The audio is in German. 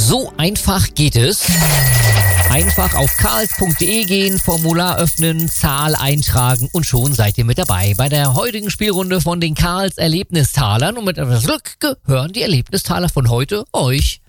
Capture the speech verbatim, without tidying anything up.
So einfach geht es. Einfach auf karls punkt de gehen, Formular öffnen, Zahl eintragen und schon seid ihr mit dabei bei der heutigen Spielrunde von den Karls Erlebnistalern. Und mit etwas Glück gehören die Erlebnistaler von heute euch.